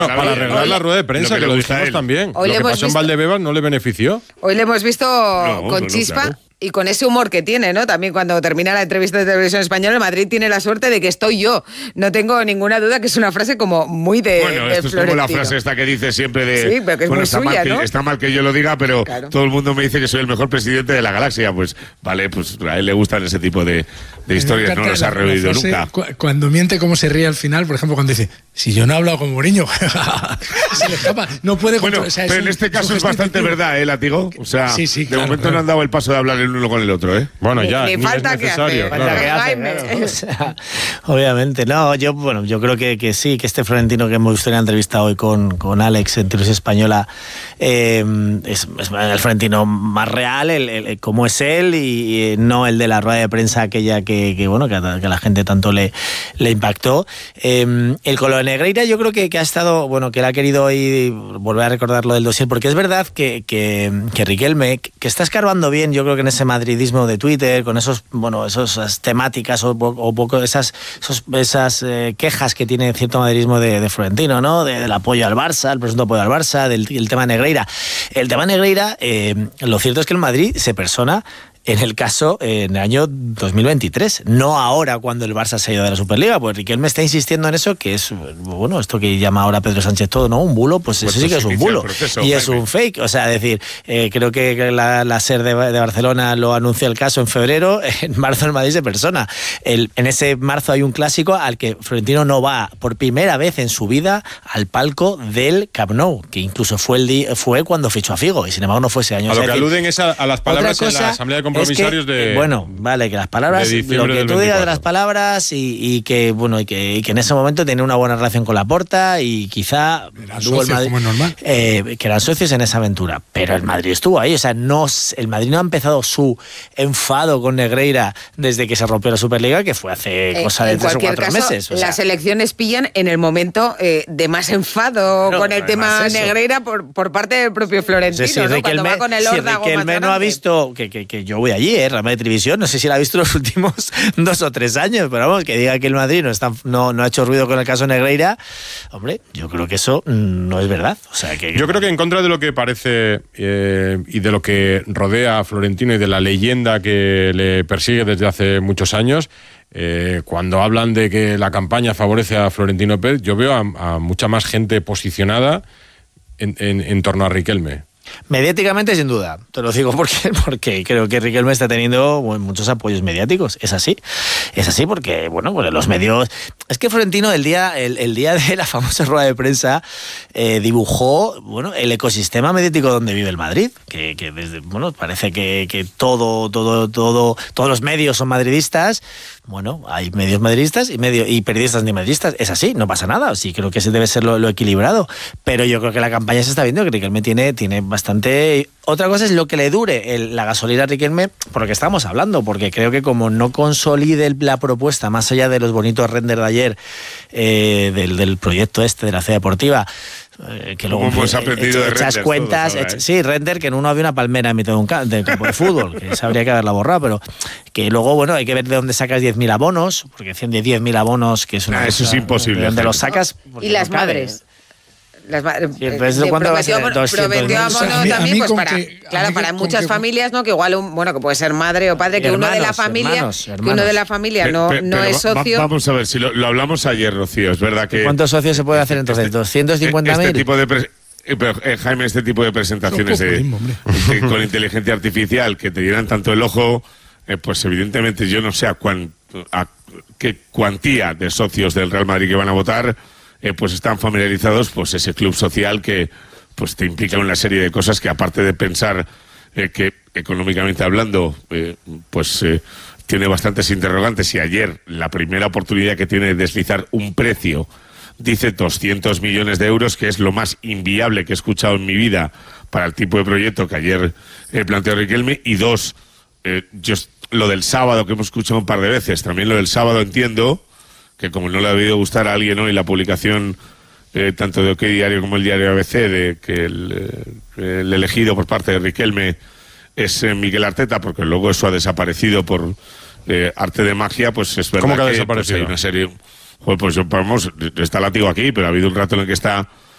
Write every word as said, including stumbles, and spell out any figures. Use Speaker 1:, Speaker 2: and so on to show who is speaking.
Speaker 1: Para arreglar la rueda de prensa, lo que, que lo dijimos también. Hoy lo que pasó visto... en Valdebebas no le benefició.
Speaker 2: Hoy le hemos visto
Speaker 3: no,
Speaker 2: con
Speaker 3: no,
Speaker 2: chispa.
Speaker 3: Claro.
Speaker 2: Y con ese humor que tiene, ¿no? También cuando termina la entrevista de Televisión Española, el Madrid tiene la suerte de que estoy yo. No tengo ninguna duda que es una frase como muy de
Speaker 3: Bueno,
Speaker 2: de
Speaker 3: esto es como la frase esta que dice siempre de...
Speaker 2: Sí, pero que es
Speaker 3: bueno,
Speaker 2: muy
Speaker 3: está,
Speaker 2: suya,
Speaker 3: mal
Speaker 2: ¿no?
Speaker 3: que, está mal que yo lo diga, pero
Speaker 2: claro.
Speaker 3: todo el mundo me dice que soy el mejor presidente de la galaxia. Pues vale, pues a él le gustan ese tipo de, de historias, no los ha reído nunca.
Speaker 4: Cu- cuando miente, cómo se ríe al final, por ejemplo, cuando dice, si yo no he hablado con Mourinho, se le escapa, no puede...
Speaker 3: Bueno,
Speaker 4: control, o sea,
Speaker 3: pero
Speaker 4: es
Speaker 3: en
Speaker 4: un,
Speaker 3: este caso es bastante
Speaker 4: efectivo.
Speaker 3: verdad, ¿eh, Látigo? O sea,
Speaker 4: sí, sí,
Speaker 3: de
Speaker 4: claro,
Speaker 3: momento
Speaker 4: claro.
Speaker 3: no han dado el paso de hablar el uno con el otro, ¿eh?
Speaker 1: Bueno, ya,
Speaker 2: ni, ni falta
Speaker 1: es necesario,
Speaker 2: que hace,
Speaker 1: claro.
Speaker 2: falta que hace,
Speaker 5: claro. O sea, obviamente, no, yo bueno, yo creo que, que sí, que este Florentino que hemos visto en la entrevista hoy con, con Alex en Televisión Española eh, es, es el Florentino más real, el, el, como es él, y, y no el de la rueda de prensa aquella que, que bueno, que a, que a la gente tanto le, le impactó. Eh, el con lo de Negreira yo creo que, que ha estado, bueno, que él ha querido hoy volver a recordar lo del dossier, porque es verdad que, que, que Riquelme, que está escarbando bien, yo creo que en ese madridismo de Twitter, con esos, bueno, esas temáticas o, o poco esas, esos, esas eh, quejas que tiene cierto madridismo de, de Florentino, ¿no? De, del apoyo al Barça, el presunto apoyo al Barça, del el tema Negreira. El tema Negreira, eh, lo cierto es que el Madrid se persona en el caso en el año dos mil veintitrés, no ahora cuando el Barça se ha ido de la Superliga, pues Riquelme está insistiendo en eso, que es, bueno, esto que llama ahora Pedro Sánchez todo, ¿no? Un bulo, pues, pues eso sí que es un bulo. Proceso, y es Jaime. Un fake, o sea, decir, eh, creo que la, la SER de, de Barcelona lo anunció el caso en febrero, en marzo el Madrid se persona. El, en ese marzo hay un clásico al que Florentino no va por primera vez en su vida al palco del Camp Nou, que incluso fue el di, fue cuando fichó a Figo, y sin embargo no fue ese año.
Speaker 1: A
Speaker 5: o sea,
Speaker 1: lo que
Speaker 5: decir,
Speaker 1: aluden es a, a las palabras
Speaker 5: cosa,
Speaker 1: en la Asamblea de Compromisarios
Speaker 5: es que,
Speaker 1: de...
Speaker 5: Bueno, vale, que las palabras, lo que tú digas de las palabras y, y que bueno y que, y que en ese momento tenía una buena relación con Laporta y quizá
Speaker 4: eran socios,
Speaker 5: el Madrid,
Speaker 4: como es normal.
Speaker 5: Eh, que eran socios en esa aventura, pero el Madrid estuvo ahí, o sea, no, el Madrid no ha empezado su enfado con Negreira desde que se rompió la Superliga, que fue hace eh, cosa de tres o cuatro
Speaker 2: caso,
Speaker 5: meses. O sea,
Speaker 2: las elecciones pillan en el momento eh, de más enfado no, con el tema Negreira por, por parte del propio Florentino,
Speaker 5: sí, sí,
Speaker 2: ¿no?
Speaker 5: Riquelme,
Speaker 2: Cuando va con el órdago
Speaker 5: si Riquelme no ha visto, que, que, que yo voy allí, eh, Real Madrid Televisión, no sé si la ha visto los últimos dos o tres años, pero vamos, que diga que el Madrid no, está, no, no ha hecho ruido con el caso Negreira, hombre, yo creo que eso no es verdad. O sea, que,
Speaker 1: yo creo que en contra de lo que parece eh, y de lo que rodea a Florentino y de la leyenda que le persigue desde hace muchos años, eh, cuando hablan de que la campaña favorece a Florentino Pérez, yo veo a, a mucha más gente posicionada en, en, en torno a Riquelme.
Speaker 5: Mediáticamente, sin duda. Te lo digo porque, porque creo que Riquelme está teniendo bueno, muchos apoyos mediáticos. Es así. Es así porque, bueno, pues los medios... Es que Florentino, el día, el, el día de la famosa rueda de prensa, eh, dibujó bueno, el ecosistema mediático donde vive el Madrid. Que, que desde, bueno, parece que, que todo, todo, todo, todos los medios son madridistas. Bueno, hay medios madridistas y, medio, y periodistas ni madridistas. Es así, no pasa nada. Sí, creo que ese debe ser lo, lo equilibrado. Pero yo creo que la campaña se está viendo, que Riquelme tiene, tiene bastante... Otra cosa es lo que le dure el, la gasolina a Riquelme, por lo que estamos hablando, porque creo que como no consolide el, la propuesta, más allá de los bonitos renders de ayer, eh, del, del proyecto este de la C deportiva, eh, que luego
Speaker 3: hemos aprendido
Speaker 5: echas,
Speaker 3: de
Speaker 5: echas cuentas,
Speaker 3: ahora, ¿eh?
Speaker 5: ech, sí, render, que en uno había una palmera en mitad de un ca- de campo de fútbol, que se habría que haberla borrado, pero que luego, bueno, hay que ver de dónde sacas diez mil abonos, porque decían de diez mil abonos, que es una
Speaker 3: ah,
Speaker 5: cosa,
Speaker 3: eso es imposible.
Speaker 5: ¿De dónde los sacas?
Speaker 2: Y las
Speaker 5: no cabe.
Speaker 2: madres. Las,
Speaker 5: sí, ¿de cuánto va a ser?
Speaker 2: Prometió abono
Speaker 4: a mí,
Speaker 2: también,
Speaker 4: a mí
Speaker 2: pues para,
Speaker 4: que,
Speaker 2: claro, para muchas que, familias, ¿no? Que igual, un, bueno, que puede ser madre o padre, que
Speaker 5: hermanos,
Speaker 2: uno de la familia,
Speaker 5: hermanos, hermanos.
Speaker 2: que uno de la familia
Speaker 3: pero,
Speaker 2: no,
Speaker 3: pero,
Speaker 2: no
Speaker 3: pero
Speaker 2: es socio.
Speaker 3: Va, vamos a ver, si lo, lo hablamos ayer, Rocío, es verdad que...
Speaker 5: ¿Cuántos socios se puede hacer entonces?
Speaker 3: Este,
Speaker 5: ¿doscientos cincuenta mil?
Speaker 3: Este tipo de... Pre- Pero, eh, Jaime, este tipo de presentaciones de, de, con inteligencia artificial que te llenan tanto el ojo, eh, pues evidentemente yo no sé a, cuán, a qué cuantía de socios del Real Madrid que van a votar, eh, pues están familiarizados, pues ese club social que pues te implica una serie de cosas que aparte de pensar eh, que económicamente hablando, eh, pues eh, tiene bastantes interrogantes, y ayer la primera oportunidad que tiene de deslizar un precio dice doscientos millones de euros, que es lo más inviable que he escuchado en mi vida para el tipo de proyecto que ayer eh, planteó Riquelme. Y dos, eh, yo, lo del sábado, que hemos escuchado un par de veces, también lo del sábado entiendo que como no le ha debido gustar a alguien hoy la publicación eh, tanto de OK Diario como el diario A B C de que el, eh, el elegido por parte de Riquelme es eh, Mikel Arteta, porque luego eso ha desaparecido por eh, arte de magia, pues es verdad.
Speaker 1: ¿Cómo que ha
Speaker 3: que
Speaker 1: desaparecido?
Speaker 3: Pues, hay una serie... Pues, pues vamos, está Látigo aquí, pero ha habido un rato en el que está